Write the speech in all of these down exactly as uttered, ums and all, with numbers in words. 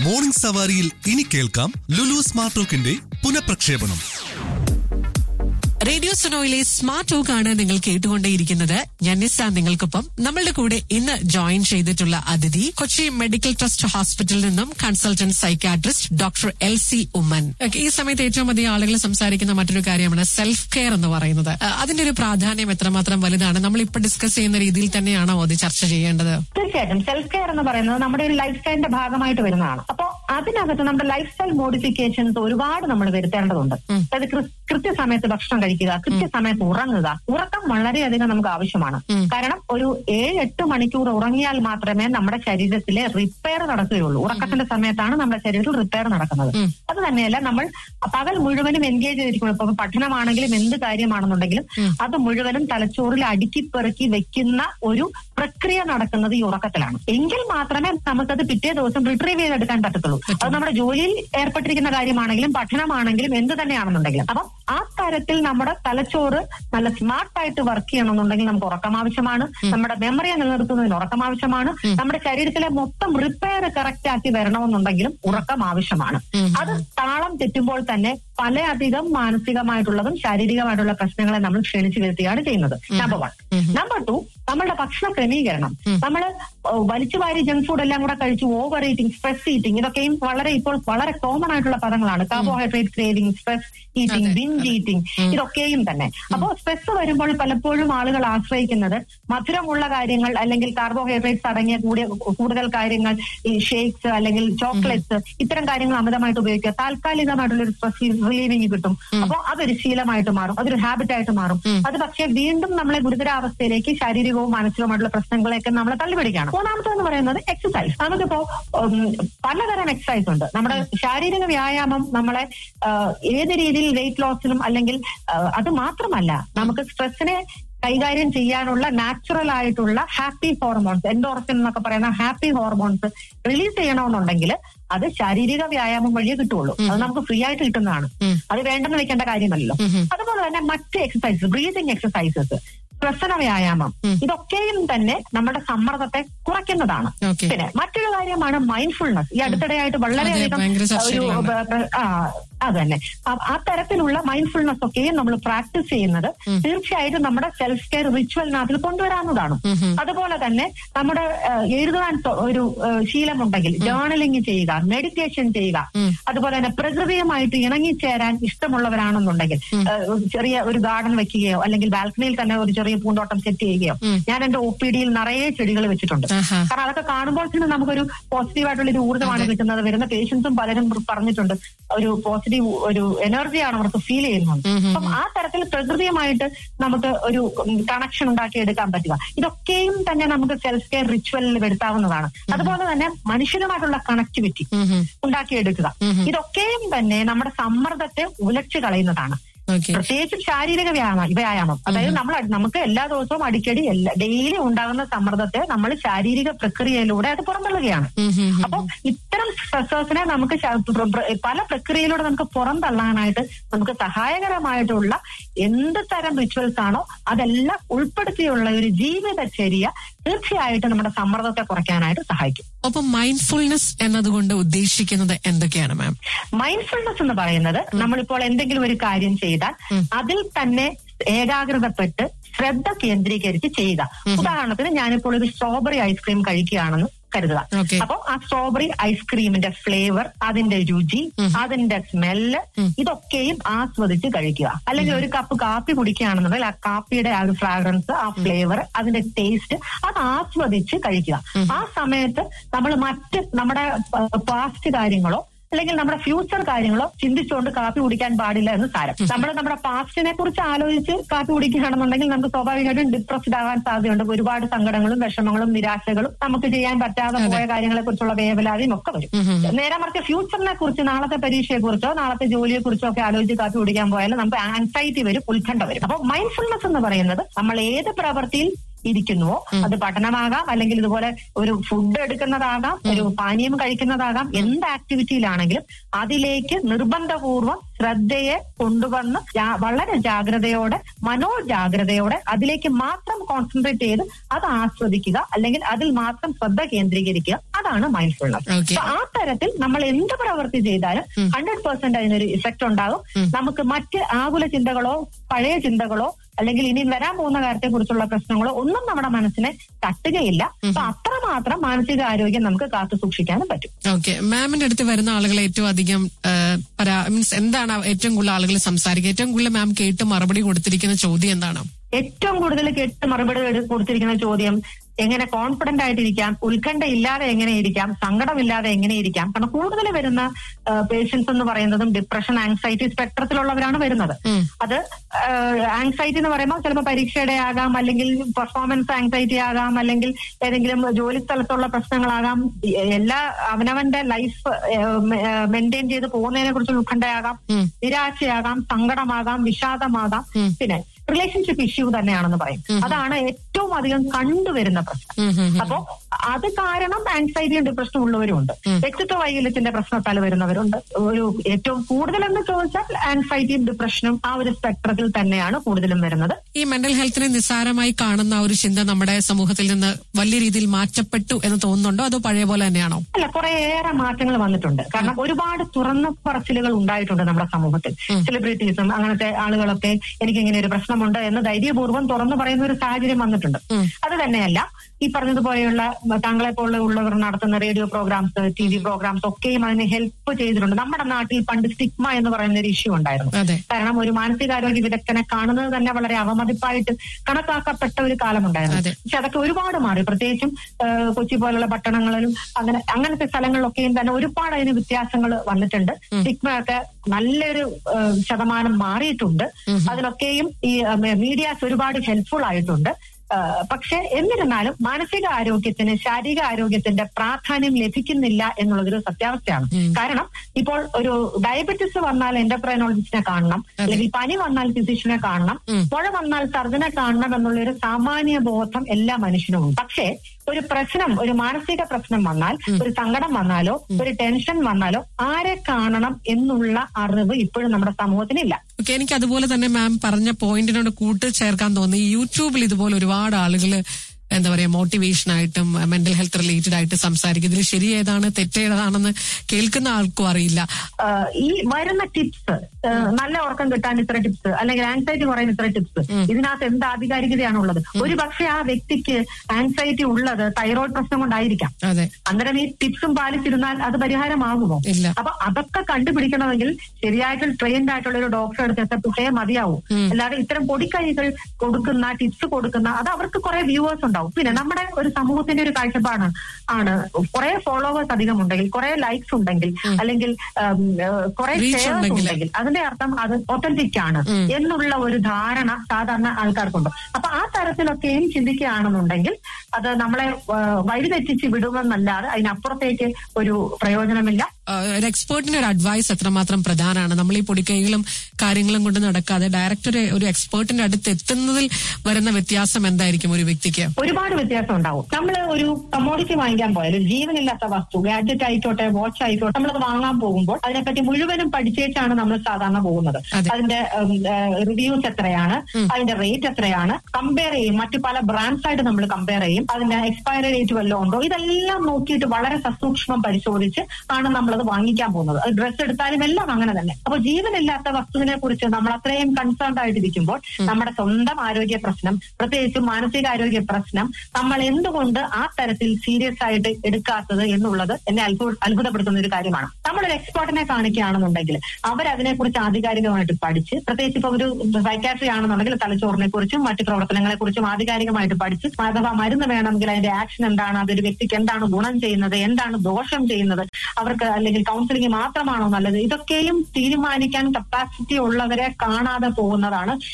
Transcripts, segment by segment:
Morning സവാരിയിൽ ഇനി കേൾക്കാം Lulu smart ടോക്കിന്റെ പുനഃപ്രക്ഷേപണം. റേഡിയോ സുനോയിലെ സ്മാർട്ട് ടോക്ക് ആണ് നിങ്ങൾ കേട്ടുകൊണ്ടേയിരിക്കുന്നത്. ഞാൻ നിസ്സ നിങ്ങൾക്കൊപ്പം. നമ്മളുടെ കൂടെ ഇന്ന് ജോയിൻ ചെയ്തിട്ടുള്ള അതിഥി കൊച്ചി മെഡിക്കൽ ട്രസ്റ്റ് ഹോസ്പിറ്റലിൽ നിന്നും consultant psychiatrist doctor L C Oommen. ഈ സമയത്ത് ഏറ്റവും അധികം ആളുകൾ സംസാരിക്കുന്ന മറ്റൊരു കാര്യമാണ് സെൽഫ് കെയർ എന്ന് പറയുന്നത്. അതിന്റെ ഒരു പ്രാധാന്യം എത്രമാത്രം വലുതാണ്? നമ്മൾ ഇപ്പൊ ഡിസ്കസ് ചെയ്യുന്ന രീതിയിൽ തന്നെയാണോ അത് ചർച്ച ചെയ്യേണ്ടത്? തീർച്ചയായിട്ടും സെൽഫ് കെയർ എന്ന് പറയുന്നത് നമ്മുടെ ഒരു ലൈഫ് സ്റ്റൈലിന്റെ ഭാഗമായിട്ട് വരുന്നതാണ്. അപ്പോൾ അതിനകത്ത് നമ്മുടെ ലൈഫ് സ്റ്റൈൽ മോഡിഫിക്കേഷൻസ് ഒരുപാട് നമ്മൾ വരുത്തേണ്ടതുണ്ട്. അതായത് കൃത്യസമയത്ത് ഭക്ഷണം കഴിക്കുക, കൃത്യസമയത്ത് ഉറങ്ങുക. ഉറക്കം വളരെയധികം നമുക്ക് ആവശ്യമാണ്. കാരണം ഒരു ഏഴ് എട്ട് മണിക്കൂർ ഉറങ്ങിയാൽ മാത്രമേ നമ്മുടെ ശരീരത്തിലെ റിപ്പയർ നടക്കുകയുള്ളൂ. ഉറക്കത്തിന്റെ സമയത്താണ് നമ്മുടെ ശരീരത്തിൽ റിപ്പയർ നടക്കുന്നത്. അത് തന്നെയല്ല, നമ്മൾ പകൽ മുഴുവനും എൻഗേജ് ചെയ്തിരിക്കണം. ഇപ്പൊ പഠനമാണെങ്കിലും എന്ത് കാര്യമാണെന്നുണ്ടെങ്കിലും അത് മുഴുവനും തലച്ചോറിൽ അടുക്കി പെറുക്കി വെക്കുന്ന ഒരു പ്രക്രിയ നടക്കുന്നത് ഈ ഉറക്കത്തിലാണ്. എങ്കിൽ മാത്രമേ നമുക്കത് പിറ്റേ ദിവസം റിട്രീവ് ചെയ്തെടുക്കാൻ പറ്റത്തുള്ളൂ. അത് നമ്മുടെ ജോലിയിൽ ഏർപ്പെട്ടിരിക്കുന്ന കാര്യമാണെങ്കിലും പഠനമാണെങ്കിലും എന്ത് തന്നെയാണെന്നുണ്ടെങ്കിലും. അപ്പം ആ തരത്തിൽ നമ്മുടെ തലച്ചോറ് നല്ല സ്മാർട്ടായിട്ട് വർക്ക് ചെയ്യണമെന്നുണ്ടെങ്കിൽ നമുക്ക് ഉറക്കം ആവശ്യമാണ്. നമ്മുടെ മെമ്മറിയെ നിലനിർത്തുന്നതിന് ഉറക്കം ആവശ്യമാണ്. നമ്മുടെ ശരീരത്തിലെ മൊത്തം റിപ്പയർ കറക്റ്റ് ആക്കി വരണമെന്നുണ്ടെങ്കിലും ഉറക്കം ആവശ്യമാണ്. അത് താളം തെറ്റുമ്പോൾ തന്നെ പലയധികം മാനസികമായിട്ടുള്ളതും ശാരീരികമായിട്ടുള്ള പ്രശ്നങ്ങളെ നമ്മൾ ക്ഷണിച്ചു വരുത്തുകയാണ് ചെയ്യുന്നത്. Number one. നമ്പർ ടു, നമ്മളുടെ ഭക്ഷണ ക്രമീകരണം. നമ്മൾ വലിച്ചുവാരി ജങ്ക് ഫുഡ് എല്ലാം കൂടെ കഴിച്ചു ഓവർ ഈറ്റിംഗ്, സ്ട്രെസ് ഈറ്റിംഗ്, ഇതൊക്കെയും വളരെ ഇപ്പോൾ വളരെ കോമൺ ആയിട്ടുള്ള പദങ്ങളാണ്. Carbohydrate craving, stress eating, ബിഞ്ച് eating, ഇതൊക്കെയും തന്നെ. അപ്പോൾ സ്ട്രെസ് വരുമ്പോൾ പലപ്പോഴും ആളുകൾ ആശ്രയിക്കുന്നത് മധുരമുള്ള കാര്യങ്ങൾ അല്ലെങ്കിൽ കാർബോഹൈഡ്രേറ്റ്സ് അടങ്ങിയ കൂടിയ കൂടുതൽ കാര്യങ്ങൾ, ഈ ഷേക്സ് അല്ലെങ്കിൽ ചോക്ലേറ്റ്സ്, ഇത്തരം കാര്യങ്ങൾ അമിതമായിട്ട് ഉപയോഗിക്കുക. താൽക്കാലികമായിട്ടുള്ള ഒരു സ്ട്രെസ് റിലീവിങ് കിട്ടും. അപ്പോൾ അതൊരു ശീലമായിട്ട് മാറും, അതൊരു ഹാബിറ്റായിട്ട് മാറും. അത് പക്ഷേ വീണ്ടും നമ്മളെ ഗുരുതരാവസ്ഥയിലേക്ക് ശാരീരികവും മാനസികവുമായിട്ടുള്ള പ്രശ്നങ്ങളെയൊക്കെ നമ്മളെ തള്ളിപിടിക്കുകയാണ്. മൂന്നാമത്തെന്ന് പറയുന്നത് എക്സസൈസ്. നമുക്കിപ്പോ പലതരം എക്സസൈസ് ഉണ്ട്. നമ്മുടെ ശാരീരിക വ്യായാമം നമ്മളെ ഏത് രീതിയിൽ വെയിറ്റ് ലോസിനും അല്ലെങ്കിൽ അത് മാത്രമല്ല നമുക്ക് സ്ട്രെസ്സിനെ കൈകാര്യം ചെയ്യാനുള്ള നാച്ചുറൽ ആയിട്ടുള്ള ഹാപ്പി ഹോർമോൺസ്, എൻഡോർഫിൻ എന്നൊക്കെ പറയുന്ന ഹാപ്പി ഹോർമോൺസ് റിലീസ് ചെയ്യണമെന്നുണ്ടെങ്കിൽ അത് ശാരീരിക വ്യായാമം വഴിയേ കിട്ടുള്ളൂ. അത് നമുക്ക് ഫ്രീ ആയിട്ട് കിട്ടുന്നതാണ്. അത് വേണ്ടെന്ന് വെക്കേണ്ട കാര്യമല്ലല്ലോ. അതുപോലെ തന്നെ മറ്റ് എക്സസൈസ്, ബ്രീതിങ് എക്സസൈസസ്, ശ്വസന വ്യായാമം, ഇതൊക്കെയും തന്നെ നമ്മുടെ സമ്മർദ്ദത്തെ കുറയ്ക്കുന്നതാണ്. പിന്നെ മറ്റൊരു കാര്യമാണ് മൈൻഡ്ഫുൾനെസ്. ഈ അടുത്തിടെയായിട്ട് വളരെയധികം ഒരു അത് തന്നെ ആ തരത്തിലുള്ള മൈൻഡ്ഫുൾനെസ് ഒക്കെയും നമ്മൾ പ്രാക്ടീസ് ചെയ്യുന്നത് തീർച്ചയായിട്ടും നമ്മുടെ സെൽഫ് കെയർ റിച്വലിനകത്തിൽ കൊണ്ടുവരാവുന്നതാണ്. അതുപോലെ തന്നെ നമ്മുടെ എഴുതാൻ ഒരു ശീലമുണ്ടെങ്കിൽ ജേർണലിംഗ് ചെയ്യുക, മെഡിറ്റേഷൻ ചെയ്യുക. അതുപോലെ തന്നെ പ്രകൃതിയുമായിട്ട് ഇണങ്ങിച്ചേരാൻ ഇഷ്ടമുള്ളവരാണെന്നുണ്ടെങ്കിൽ ചെറിയ ഒരു ഗാർഡൻ വെക്കുകയോ അല്ലെങ്കിൽ ബാൽക്കണിയിൽ തന്നെ ഒരു ചെറിയ പൂന്തോട്ടം സെറ്റ് ചെയ്യുകയോ. ഞാൻ എന്റെ ഒ പി ഡിയിൽ നിറയെ ചെടികൾ വെച്ചിട്ടുണ്ട്. കാരണം അതൊക്കെ കാണുമ്പോൾ തന്നെ നമുക്കൊരു പോസിറ്റീവായിട്ടുള്ള ഒരു ഊർജ്ജമാണ് കിട്ടുന്നത്. വരുന്ന പേഷ്യൻസും പലരും പറഞ്ഞിട്ടുണ്ട് ഒരു പോസിറ്റീവ് ഒരു എനർജിയാണ് അവർക്ക് ഫീൽ ചെയ്യുന്നത്. അപ്പം ആ തരത്തിൽ പ്രകൃതിയുമായിട്ട് നമുക്ക് ഒരു കണക്ഷൻ ഉണ്ടാക്കിയെടുക്കാൻ പറ്റുക. ഇതൊക്കെയും തന്നെ നമുക്ക് സെൽഫ് കെയർ റിച്വലിൽ വരുത്താവുന്നതാണ്. അതുപോലെ തന്നെ മനുഷ്യരുമായിട്ടുള്ള കണക്ടിവിറ്റി ഉണ്ടാക്കിയെടുക്കുക. ഇതൊക്കെയും തന്നെ നമ്മുടെ സമ്മർദ്ദത്തെ ഉലച്ചു കളയുന്നതാണ്. പ്രത്യേകിച്ചും ശാരീരിക വ്യായാമം വ്യായാമം അതായത് നമ്മൾ നമുക്ക് എല്ലാ ദിവസവും അടിക്കടി എല്ലാ ഡെയിലി ഉണ്ടാകുന്ന സമ്മർദ്ദത്തെ നമ്മൾ ശാരീരിക പ്രക്രിയയിലൂടെ അത് പുറന്തള്ളുകയാണ്. അപ്പൊ ഇത്തരം സ്ട്രെസ്സേഴ്സിനെ നമുക്ക് പല പ്രക്രിയയിലൂടെ നമുക്ക് പുറന്തള്ളാനായിട്ട് നമുക്ക് സഹായകരമായിട്ടുള്ള എന്ത് തരം റിച്വൽസ് ആണോ അതെല്ലാം ഉൾപ്പെടുത്തിയുള്ള ഒരു ജീവിതചര്യ തീർച്ചയായിട്ടും നമ്മുടെ സമ്മർദ്ദത്തെ കുറയ്ക്കാനായിട്ട് സഹായിക്കും. അപ്പൊ മൈൻഡ്ഫുൾനെസ് എന്നതുകൊണ്ട് ഉദ്ദേശിക്കുന്നത് എന്തൊക്കെയാണ് മാം? മൈൻഡ്ഫുൾനെസ് എന്ന് പറയുന്നത് നമ്മളിപ്പോൾ എന്തെങ്കിലും ഒരു കാര്യം ചെയ്താൽ അതിൽ തന്നെ ഏകാഗ്രതപ്പെട്ട് ശ്രദ്ധ കേന്ദ്രീകരിച്ച് ചെയ്യുക. ഉദാഹരണത്തിന് ഞാനിപ്പോൾ ഒരു സ്ട്രോബെറി ഐസ്ക്രീം കഴിക്കുകയാണെന്ന് കരുതുക. അപ്പൊ ആ സ്ട്രോബെറി ഐസ്ക്രീമിന്റെ ഫ്ലേവർ, അതിന്റെ രുചി, അതിന്റെ സ്മെല്ല്, ഇതൊക്കെയും ആസ്വദിച്ച് കഴിക്കുക. അല്ലെങ്കിൽ ഒരു കപ്പ് കാപ്പി കുടിക്കുകയാണെന്നുണ്ടെങ്കിൽ ആ കാപ്പിയുടെ ആ ഒരു ഫ്രാഗ്രൻസ്, ആ ഫ്ലേവർ, അതിന്റെ ടേസ്റ്റ് അത് ആസ്വദിച്ച് കഴിക്കുക. ആ സമയത്ത് നമ്മൾ മറ്റ് നമ്മുടെ പാസ്റ്റ് കാര്യങ്ങളോ അല്ലെങ്കിൽ നമ്മുടെ ഫ്യൂച്ചർ കാര്യങ്ങളോ ചിന്തിച്ചുകൊണ്ട് കാപ്പി കുടിക്കാൻ പാടില്ല എന്ന് സാരം. നമ്മൾ നമ്മുടെ പാസ്റ്റിനെ കുറിച്ച് ആലോചിച്ച് കാപ്പി കുടിക്കുകയാണെന്നുണ്ടെങ്കിൽ നമുക്ക് സ്വാഭാവികമായിട്ടും ഡിപ്രസ്ഡ് ആകാൻ സാധ്യതയുണ്ട്. ഒരുപാട് സങ്കടങ്ങളും വിഷമങ്ങളും നിരാശകളും നമുക്ക് ചെയ്യാൻ പറ്റാതെ പോയ കാര്യങ്ങളെ കുറിച്ചുള്ള വേവലാതിയും ഒക്കെ വരും. നേരെ മറിച്ച് ഫ്യൂച്ചറിനെ കുറിച്ച്, നാളത്തെ പരീക്ഷയെ കുറിച്ചോ നാളത്തെ ജോലിയെ കുറിച്ചോ ഒക്കെ ആലോചിച്ച് കാപ്പി കുടിക്കാൻ പോയാൽ നമുക്ക് ആൻസൈറ്റി വരും, ഉത്കണ്ഠ വരും. അപ്പൊ മൈൻഡ്ഫുൾനെസ് എന്ന് പറയുന്നത് നമ്മൾ ഏത് പ്രവൃത്തിയിൽ ഇരിക്കുന്നുവോ, അത് പഠനമാകാം, അല്ലെങ്കിൽ ഇതുപോലെ ഒരു ഫുഡ് എടുക്കുന്നതാകാം, ഒരു പാനീയം കഴിക്കുന്നതാകാം, എന്ത് ആക്ടിവിറ്റിയിലാണെങ്കിലും അതിലേക്ക് നിർബന്ധപൂർവ്വം ശ്രദ്ധയെ കൊണ്ടുവന്ന് വളരെ ജാഗ്രതയോടെ, മനോജാഗ്രതയോടെ അതിലേക്ക് മാത്രം കോൺസെൻട്രേറ്റ് ചെയ്ത് അത് ആസ്വദിക്കുക, അല്ലെങ്കിൽ അതിൽ മാത്രം ശ്രദ്ധ കേന്ദ്രീകരിക്കുക. അതാണ് മൈൻഡ്ഫുൾനെസ്. ആ തരത്തിൽ നമ്മൾ എന്ത് പ്രവൃത്തി ചെയ്താലും ഹൺഡ്രഡ് പെർസെന്റ് അതിനൊരു ഇഫക്റ്റ് ഉണ്ടാകും. നമുക്ക് മറ്റ് ആകുല ചിന്തകളോ പഴയ ചിന്തകളോ അല്ലെങ്കിൽ ഇനി വരാൻ പോകുന്ന കാര്യത്തെ കുറിച്ചുള്ള പ്രശ്നങ്ങളോ ഒന്നും നമ്മുടെ മനസ്സിനെ തട്ടുകയില്ല. അപ്പൊ അത്രമാത്രം മാനസികാരോഗ്യം നമുക്ക് കാത്തു സൂക്ഷിക്കാനും പറ്റും. ഓക്കെ, മാമിന്റെ അടുത്ത് വരുന്ന ആളുകൾ ഏറ്റവും അധികം മീൻസ് എന്താണ് ഏറ്റവും കൂടുതൽ ആളുകൾ സംസാരിക്കുക? ഏറ്റവും കൂടുതൽ മാം കേട്ട് മറുപടി കൊടുത്തിരിക്കുന്ന ചോദ്യം എന്താണ്? ഏറ്റവും കൂടുതൽ കേട്ട് മറുപടി കൊടുത്തിരിക്കുന്ന ചോദ്യം എങ്ങനെ കോൺഫിഡന്റ് ആയിട്ടിരിക്കാം, ഉത്കണ്ഠ ഇല്ലാതെ എങ്ങനെ ഇരിക്കാം, സങ്കടമില്ലാതെ എങ്ങനെ ഇരിക്കാം. കാരണം കൂടുതൽ വരുന്ന പേഷ്യൻസ് എന്ന് പറയുന്നതും ഡിപ്രഷൻ, ആങ്സൈറ്റി സ്പെക്ട്രത്തിലുള്ളവരാണ് വരുന്നത്. അത് ആങ്സൈറ്റി എന്ന് പറയുമ്പോൾ ചിലപ്പോൾ പരീക്ഷയുടെ ആകാം, അല്ലെങ്കിൽ പെർഫോമൻസ് ആങ്സൈറ്റി ആകാം, അല്ലെങ്കിൽ ഏതെങ്കിലും ജോലി സ്ഥലത്തുള്ള പ്രശ്നങ്ങളാകാം, എല്ലാ അവനവന്റെ ലൈഫ് മെയിൻറ്റെയിൻ ചെയ്ത് പോകുന്നതിനെ കുറിച്ച് ഉത്കണ്ഠയാകാം, നിരാശയാകാം, സങ്കടമാകാം, വിഷാദമാകാം, പിന്നെ റിലേഷൻഷിപ്പ് ഇഷ്യൂ തന്നെയാണെന്ന് പറയും. അതാണ് ഏറ്റവും അധികം കണ്ടുവരുന്ന പ്രശ്നം. അപ്പോ അത് കാരണം ആൻസൈറ്റിയും ഡിപ്രഷനും ഉള്ളവരും ഉണ്ട്. വ്യക്തിത്വ വൈകല്യത്തിന്റെ പ്രശ്നത്താൽ വരുന്നവരുണ്ട്. ഒരു ഏറ്റവും കൂടുതലെന്ന് ചോദിച്ചാൽ ആൻസൈറ്റിയും ഡിപ്രഷനും ആ ഒരു സ്പെക്ട്രത്തിൽ തന്നെയാണ് കൂടുതലും വരുന്നത്. ഈ മെന്റൽ ഹെൽത്തിനെ നിസ്സാരമായി കാണുന്ന ഒരു ചിന്ത നമ്മുടെ സമൂഹത്തിൽ നിന്ന് വലിയ രീതിയിൽ മാറ്റപ്പെട്ടു എന്ന് തോന്നുന്നുണ്ടോ, അതോ പഴയ പോലെ തന്നെയാണോ? അല്ല, കുറേയേറെ മാറ്റങ്ങൾ വന്നിട്ടുണ്ട്. കാരണം ഒരുപാട് തുറന്ന പറച്ചിലുകൾ ഉണ്ടായിട്ടുണ്ട് നമ്മുടെ സമൂഹത്തിൽ. സെലിബ്രിറ്റീസും അങ്ങനത്തെ ആളുകളൊക്കെ എനിക്കിങ്ങനെ ഒരു പ്രശ്നമുണ്ട് എന്ന് ധൈര്യപൂർവ്വം തുറന്നു പറയുന്ന ഒരു സാഹചര്യം വന്നിട്ടുണ്ട്. അത് തന്നെയല്ല, ഈ പറഞ്ഞതുപോലെയുള്ള താങ്കളെ പോലെ ഉള്ളവർ നടത്തുന്ന radio programmes, T V programmes ഒക്കെയും അതിന് ഹെൽപ്പ് ചെയ്തിട്ടുണ്ട്. നമ്മുടെ നാട്ടിൽ പണ്ട് സ്റ്റിഗ്മ എന്ന് പറയുന്ന ഒരു ഇഷ്യൂ ഉണ്ടായിരുന്നു. കാരണം ഒരു മാനസികാരോഗ്യ വിദഗ്ധനെ കാണുന്നത് തന്നെ വളരെ അവമതിപ്പായിട്ട് കണക്കാക്കപ്പെട്ട ഒരു കാലമുണ്ടായിരുന്നു. പക്ഷെ അതൊക്കെ ഒരുപാട് മാറി. പ്രത്യേകിച്ചും കൊച്ചി പോലുള്ള പട്ടണങ്ങളിലും അങ്ങനെ അങ്ങനത്തെ സ്ഥലങ്ങളിലൊക്കെയും തന്നെ ഒരുപാട് അതിന് വ്യത്യാസങ്ങൾ വന്നിട്ടുണ്ട്. സ്റ്റിഗ്മ ഒക്കെ നല്ലൊരു ശതമാനം മാറിയിട്ടുണ്ട്. അതിലൊക്കെയും ഈ മീഡിയാസ് ഒരുപാട് ഹെൽപ്ഫുൾ ആയിട്ടുണ്ട്. പക്ഷെ എന്നിരുന്നാലും മാനസിക ആരോഗ്യത്തിന് ശാരീരിക ആരോഗ്യത്തിന്റെ പ്രാധാന്യം ലഭിക്കുന്നില്ല എന്നുള്ളതൊരു സത്യാവസ്ഥയാണ്. കാരണം ഇപ്പോൾ ഒരു ഡയബറ്റിസ് വന്നാൽ എൻഡോക്രൈനോളജിസ്റ്റിനെ കാണണം, അല്ലെങ്കിൽ പനി വന്നാൽ ഫിസിഷ്യനെ കാണണം, പുഴ വന്നാൽ സർജനെ കാണണം എന്നുള്ളൊരു സാമാന്യ ബോധം എല്ലാ മനുഷ്യനും ഉണ്ട്. പക്ഷേ ഒരു പ്രശ്നം, ഒരു മാനസിക പ്രശ്നം വന്നാൽ, ഒരു സങ്കടം വന്നാലോ ഒരു ടെൻഷൻ വന്നാലോ ആരെ കാണണം എന്നുള്ള അറിവ് ഇപ്പോഴും നമ്മുടെ സമൂഹത്തിനില്ല. ഓക്കെ, എനിക്ക് അതുപോലെ തന്നെ മാം പറഞ്ഞ പോയിന്റിനോട് കൂട്ടി ചേർക്കാൻ തോന്നി. യൂട്യൂബിൽ ഇതുപോലെ ഒരുപാട് ആളുകൾ എന്താ പറയാ മോട്ടിവേഷനായിട്ടും മെന്റൽ ഹെൽത്ത് റിലേറ്റഡ് ആയിട്ട് സംസാരിക്കും. ഇതിൽ ശരി ഏതാണ് തെറ്റേതാണെന്ന് കേൾക്കുന്ന ആൾക്കും അറിയില്ല. ഈ വരുന്ന ടിപ്സ്, നല്ല ഉറക്കം കിട്ടാൻ ഇത്ര ടിപ്സ്, അല്ലെങ്കിൽ ആൻസൈറ്റി കുറയാൻ ഇത്ര ടിപ്സ്, ഇതിനകത്ത് എന്ത് ആധികാരികതയാണുള്ളത്? ഒരു പക്ഷേ ആ വ്യക്തിക്ക് ആൻസൈറ്റി ഉള്ളത് തൈറോയ്ഡ് പ്രശ്നം കൊണ്ടായിരിക്കാം. അന്നേരം ഈ ടിപ്സും പാലിച്ചിരുന്നാൽ അത് പരിഹാരമാകുമോ? അപ്പൊ അതൊക്കെ കണ്ടുപിടിക്കണമെങ്കിൽ ശരിയായിട്ട് ട്രെയിൻഡ് ആയിട്ടുള്ള ഒരു ഡോക്ടറെ അടുത്ത് എത്തപ്പെട്ടേ മതിയാവും. അല്ലാതെ ഇത്തരം പൊടിക്കൈകൾ കൊടുക്കുന്ന, ടിപ്സ് കൊടുക്കുന്ന, അത് അവർക്ക് കുറെ വ്യൂവേഴ്സ് ഉണ്ടാവും. പിന്നെ നമ്മുടെ ഒരു സമൂഹത്തിന്റെ ഒരു കാഴ്ചപ്പാടാണ് ആണ് കുറെ ഫോളോവേഴ്സ് അധികം ഉണ്ടെങ്കിൽ, കുറെ ലൈക്സ് ഉണ്ടെങ്കിൽ, അല്ലെങ്കിൽ കുറെ ഷെയർസ് ഉണ്ടെങ്കിൽ അതിന്റെ അർത്ഥം അത് ഒത്തന്റിക് ആണ് എന്നുള്ള ഒരു ധാരണ സാധാരണ ആൾക്കാർക്കുണ്ട്. അപ്പൊ ആ തരത്തിലൊക്കെയും ചിന്തിക്കുകയാണെന്നുണ്ടെങ്കിൽ അത് നമ്മളെ വഴിതെറ്റിച്ച് വിടുമെന്നല്ലാതെ അതിനപ്പുറത്തേക്ക് ഒരു പ്രയോജനമില്ല. ഒരു എക്സ്പേർട്ടിന്റെ ഒരു അഡ്വൈസ് എത്രമാത്രം പ്രധാനമാണ്? നമ്മൾ ഈ പൊടിക്കൈകളും കാര്യങ്ങളും കൊണ്ട് നടക്കാതെ ഡയറക്റ്റ് ഒരു എക്സ്പേർട്ടിന്റെ അടുത്ത് എത്തുന്നതിൽ വരുന്ന വ്യത്യാസം എന്തായിരിക്കും ഒരു വ്യക്തിക്ക്? ഒരുപാട് വ്യത്യാസം ഉണ്ടാവും. നമ്മൾ ഒരു കമ്മോഡിറ്റി വാങ്ങിക്കാൻ പോയാൽ, ഒരു ജീവനില്ലാത്ത വസ്തു, ഗാഡ്ജറ്റ് ആയിക്കോട്ടെ, വാച്ച് ആയിക്കോട്ടെ, നമ്മളത് വാങ്ങാൻ പോകുമ്പോൾ അതിനെപ്പറ്റി മുഴുവനും പഠിച്ചേച്ചാണ് നമ്മൾ സാധാരണ പോകുന്നത്. അതിന്റെ റിവ്യൂസ് എത്രയാണ്, അതിന്റെ റേറ്റ് എത്രയാണ്, കമ്പയർ ചെയ്യും. മറ്റു പല ബ്രാൻഡ്സ് ആയിട്ട് നമ്മൾ കമ്പയർ ചെയ്യും. അതിന്റെ എക്സ്പയറി ഡേറ്റ് വല്ലതും ഉണ്ടോ, ഇതെല്ലാം നോക്കിയിട്ട് വളരെ സസൂക്ഷ്മം പരിശോധിച്ച് ആണ് നമ്മളത് വാങ്ങിക്കാൻ പോകുന്നത്. അത് ഡ്രസ്സ് എടുത്താലും എല്ലാം അങ്ങനെ തന്നെ. അപ്പൊ ജീവനില്ലാത്ത വസ്തുവിനെ കുറിച്ച് നമ്മൾ അത്രയും കൺസേൺഡ് ആയിട്ടിരിക്കുമ്പോൾ നമ്മുടെ സ്വന്തം ആരോഗ്യ പ്രശ്നം, പ്രത്യേകിച്ചും മാനസികാരോഗ്യ പ്രശ്നം, നമ്മൾ എന്തുകൊണ്ട് ആ തരത്തിൽ സീരിയസ് ആയിട്ട് എടുക്കാത്തത് എന്നുള്ളത് എന്നെ അത്ഭുതപ്പെടുത്തുന്ന ഒരു കാര്യമാണ്. നമ്മളൊരു എക്സ്പേർട്ടിനെ കാണിക്കുകയാണെന്നുണ്ടെങ്കിൽ അവരതിനെക്കുറിച്ച് ആധികാരികമായിട്ട് പഠിച്ച്, പ്രത്യേകിച്ച് ഇപ്പൊ ഒരു സൈക്കാട്രി ആണെന്നുണ്ടെങ്കിൽ തലച്ചോറിനെ കുറിച്ചും മറ്റു പ്രവർത്തനങ്ങളെ കുറിച്ചും ആധികാരികമായിട്ട് പഠിച്ച്, അഥവാ മരുന്ന് വേണമെങ്കിൽ അതിന്റെ ആക്ഷൻ എന്താണ്, അതൊരു വ്യക്തിക്ക് എന്താണ് ഗുണം ചെയ്യുന്നത്, എന്താണ് ദോഷം ചെയ്യുന്നത്, അവർക്ക് അല്ലെങ്കിൽ കൗൺസിലിംഗ് മാത്രമാണോ നല്ലത്, ഇതൊക്കെയും തീരുമാനിക്കാൻ കപ്പാസിറ്റി ഉള്ളവരെ കാണാതെ പോകുന്നതാണ്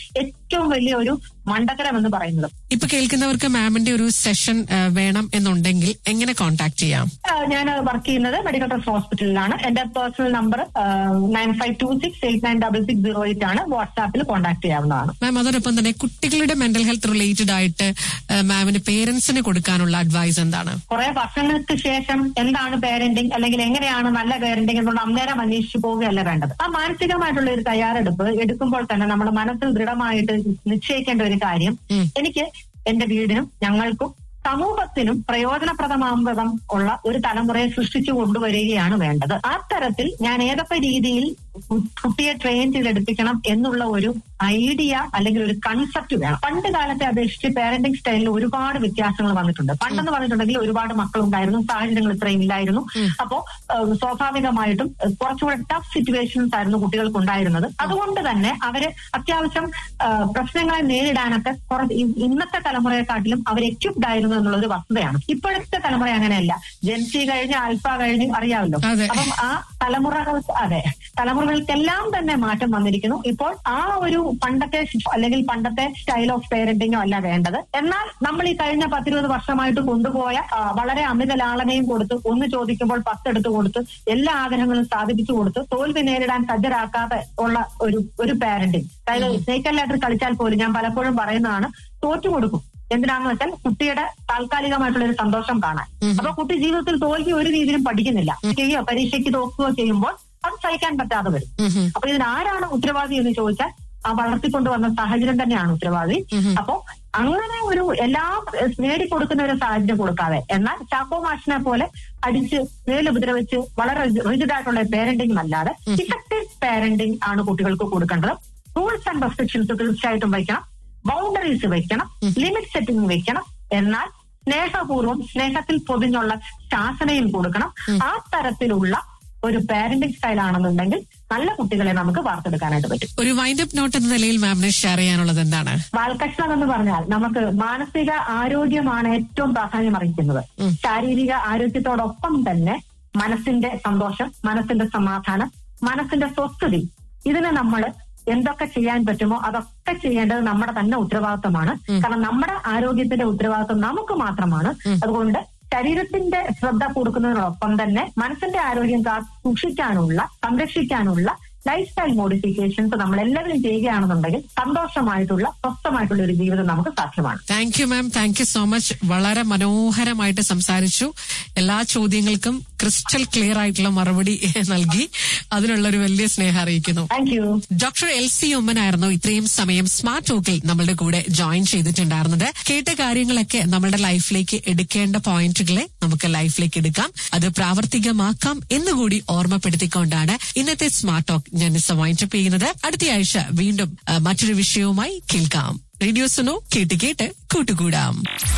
ഏറ്റവും വലിയ ഒരു മണ്ടത്തരം എന്ന് പറയുന്നത്. ഇപ്പൊ കേൾക്കുന്നവർക്ക് മാമിന്റെ ഒരു സെഷൻ വേണം എന്നുണ്ടെങ്കിൽ എങ്ങനെ കോൺടാക്ട് ചെയ്യാം? ഞാൻ വർക്ക് ചെയ്യുന്നത് മെഡിക്കൽ ട്രസ്റ്റ് ഹോസ്പിറ്റലിലാണ്. എന്റെ personal number nine five to six eight nine double six zero eight ആണ്. വാട്സാപ്പിൽ കോൺടാക്ട് ചെയ്യാവുന്നതാണ്. മാം, അതോടൊപ്പം തന്നെ കുട്ടികളുടെ മെന്റൽ ഹെൽത്ത് റിലേറ്റഡ് ആയിട്ട് മാമിന് പേരൻസിന് കൊടുക്കാനുള്ള അഡ്വൈസ് എന്താണ്? കുറെ വർഷങ്ങൾക്ക് ശേഷം എന്താണ് പേരന്റിങ് അല്ലെങ്കിൽ എങ്ങനെയാണ് നല്ല പേരന്റിങ് എന്നുള്ള അന്നേരം അന്വേഷിച്ചു പോവുകയല്ല വേണ്ടത്. ആ മാനസികമായിട്ടുള്ള ഒരു തയ്യാറെടുപ്പ് എടുക്കുമ്പോൾ തന്നെ നമ്മുടെ മനസ്സിൽ ദൃഢമായിട്ട് നിശ്ചയിക്കേണ്ട ഒരു കാര്യം, എനിക്ക് എന്റെ വീടിനും ഞങ്ങൾക്കും സമൂഹത്തിനും പ്രയോജനപ്രദമാംബം ഉള്ള ഒരു തലമുറയെ സൃഷ്ടിച്ചു കൊണ്ടുവരികയാണ് വേണ്ടത്. ആ തരത്തിൽ ഞാൻ ഏതൊക്കെ രീതിയിൽ കുട്ടിയെ ട്രെയിൻ ചെയ്തെടുപ്പിക്കണം എന്നുള്ള ഒരു ഐഡിയ അല്ലെങ്കിൽ ഒരു കൺസെപ്റ്റ് വേണം. പണ്ട് കാലത്തെ അപേക്ഷിച്ച് പേരന്റിംഗ് സ്റ്റൈലിൽ ഒരുപാട് വ്യത്യാസങ്ങൾ വന്നിട്ടുണ്ട്. പണ്ടെന്ന് പറഞ്ഞിട്ടുണ്ടെങ്കിൽ ഒരുപാട് മക്കളുണ്ടായിരുന്നു, സാഹചര്യങ്ങൾ ഇത്രയും ഇല്ലായിരുന്നു. അപ്പോ സ്വാഭാവികമായിട്ടും കുറച്ചുകൂടെ ടഫ് സിറ്റുവേഷൻസ് ആയിരുന്നു കുട്ടികൾക്ക് ഉണ്ടായിരുന്നത്. അതുകൊണ്ട് തന്നെ അവര് അത്യാവശ്യം പ്രശ്നങ്ങളെ നേരിടാനൊക്കെ കുറച്ച് ഇന്നത്തെ തലമുറയെക്കാട്ടിലും അവർ എക്യുപ്ഡ് ആയിരുന്നു എന്നുള്ളൊരു വസ്തുതയാണ്. ഇപ്പോഴത്തെ തലമുറ അങ്ങനെയല്ല. ജെൻസി കഴിഞ്ഞ് ആൽഫ കഴിഞ്ഞ് അറിയാമല്ലോ. അപ്പം ആ തലമുറകൾ അതെ തലമുറകൾക്കെല്ലാം തന്നെ മാറ്റം വന്നിരിക്കുന്നു. ഇപ്പോൾ ആ ഒരു പണ്ടത്തെ അല്ലെങ്കിൽ പണ്ടത്തെ സ്റ്റൈൽ ഓഫ് പേരന്റിങ്ങോ അല്ല വേണ്ടത്. എന്നാൽ നമ്മൾ ഈ കഴിഞ്ഞ പത്തിരുപത് വർഷമായിട്ട് കൊണ്ടുപോയ വളരെ അമിത ലാളനയും കൊടുത്ത് ഒന്ന് ചോദിക്കുമ്പോൾ പത്തെടുത്ത് കൊടുത്ത് എല്ലാ ആഗ്രഹങ്ങളും സാധിപ്പിച്ചു കൊടുത്ത് തോൽവി നേരിടാൻ സജ്ജരാക്കാതെ ഉള്ള ഒരു ഒരു പാരന്റിങ്. അതായത് സ്നേക്ക് ലെറ്റർ കളിച്ചാൽ പോലും ഞാൻ പലപ്പോഴും പറയുന്നതാണ്, തോറ്റു കൊടുക്കും. എന്തിനാന്ന് വെച്ചാൽ കുട്ടിയുടെ താൽക്കാലികമായിട്ടുള്ള ഒരു സന്തോഷം കാണാൻ. അപ്പൊ കുട്ടി ജീവിതത്തിൽ തോൽവി ഒരു രീതിയിലും പഠിക്കുന്നില്ല. ചെയ്യുകയോ പരീക്ഷയ്ക്ക് തോക്കുകയോ ചെയ്യുമ്പോൾ അത് സഹിക്കാൻ പറ്റാതെ വരും. അപ്പൊ ഇതിനാരാണ് ഉത്തരവാദി എന്ന് ചോദിച്ചാൽ ആ വളർത്തിക്കൊണ്ടുവന്ന സാഹചര്യം തന്നെയാണ് ഉത്തരവാദി. അപ്പോ അങ്ങനെ ഒരു എല്ലാം നേടിക്കൊടുക്കുന്ന ഒരു സാഹചര്യം കൊടുക്കാതെ, എന്നാൽ ചാക്കോ മാഷിനെ പോലെ അടിച്ച് മേലുപദ്രവിച്ച് വളരെ റിജിഡ് ആയിട്ടുള്ള പേരന്റിംഗ് അല്ലാതെ ഇഫക്റ്റീവ് പേരന്റിംഗ് ആണ് കുട്ടികൾക്ക് കൊടുക്കേണ്ടത്. റൂൾസ് ആൻഡ് റെസ്ട്രിക്ഷൻസ് തീർച്ചയായിട്ടും വയ്ക്കണം, ബൗണ്ടറീസ് വെക്കണം, ലിമിറ്റ് സെറ്റിംഗ് വെക്കണം. എന്നാൽ സ്നേഹപൂർവ്വം സ്നേഹത്തിൽ പൊതിഞ്ഞുള്ള ശാസനയും കൊടുക്കണം. ആ തരത്തിലുള്ള ഒരു പാരന്റിംഗ് സ്റ്റൈൽ ആണെന്നുണ്ടെങ്കിൽ നല്ല കുട്ടികളെ നമുക്ക് വാർത്തെടുക്കാനായിട്ട് പറ്റും. ഒരു വൈൻഡ് അപ്പ് നോട്ട് എന്ന നിലയിൽ മാമിനെ ഷെയർ ചെയ്യാനുള്ളത് എന്താണ്? ബാലകൃഷ്ണൻ എന്ന് പറഞ്ഞാൽ നമുക്ക് മാനസിക ആരോഗ്യമാണ് ഏറ്റവും പ്രാധാന്യം അറിയിക്കുന്നത്. ശാരീരിക ആരോഗ്യത്തോടൊപ്പം തന്നെ മനസ്സിന്റെ സന്തോഷം, മനസ്സിന്റെ സമാധാനം, മനസ്സിന്റെ സ്വസ്ഥതി, ഇതിനെ നമ്മൾ എന്തൊക്കെ ചെയ്യാൻ പറ്റുമോ അതൊക്കെ ചെയ്യേണ്ടത് നമ്മുടെ തന്നെ ഉത്തരവാദിത്വമാണ്. കാരണം നമ്മുടെ ആരോഗ്യത്തിന്റെ ഉത്തരവാദിത്വം നമുക്ക് മാത്രമാണ്. അതുകൊണ്ട് ശരീരത്തിന്റെ ശ്രദ്ധ കൊടുക്കുന്നതിനോടൊപ്പം തന്നെ മനസ്സിന്റെ ആരോഗ്യം സൂക്ഷിക്കാനുള്ള സംരക്ഷിക്കാനുള്ള ലൈഫ് സ്റ്റൈൽ മോഡിഫിക്കേഷൻസ് നമ്മൾ എല്ലാവരും ചെയ്യുകയാണെന്നുണ്ടെങ്കിൽ സന്തോഷമായിട്ടുള്ള സ്വസ്ഥമായിട്ടുള്ള ഒരു ജീവിതം നമുക്ക് സാധ്യമാണ്. Thank you ma'am, thank you so much. വളരെ മനോഹരമായിട്ട് സംസാരിച്ചു. എല്ലാ ചോദ്യങ്ങൾക്കും ക്രിസ്റ്റൽ ക്ലിയർ ആയിട്ടുള്ള മറുപടി നൽകി. അതിനുള്ള ഒരു വലിയ സ്നേഹം അറിയിക്കുന്നു. Thank you. Doctor L C ഉമ്മനായിരുന്നു ഇത്രയും സമയം സ്മാർട്ട് ടോക്കിൽ നമ്മളുടെ കൂടെ ജോയിൻ ചെയ്തിട്ടുണ്ടായിരുന്നത്. കേട്ട കാര്യങ്ങളൊക്കെ നമ്മുടെ ലൈഫിലേക്ക് എടുക്കേണ്ട പോയിന്റുകളെ നമുക്ക് ലൈഫിലേക്ക് എടുക്കാം, അത് പ്രാവർത്തികമാക്കാം എന്നുകൂടി ഓർമ്മപ്പെടുത്തിക്കൊണ്ടാണ് ഇന്നത്തെ സ്മാർട്ട് ടോക്ക് ഞാൻ വൈൻഡപ്പ് ചെയ്യുന്നത്. അടുത്ത ആഴ്ച വീണ്ടും മറ്റൊരു വിഷയവുമായി കേൾക്കാം. റേഡിയോ സുനോ, കേട്ട് കേട്ട് കൂട്ടുകൂടാം.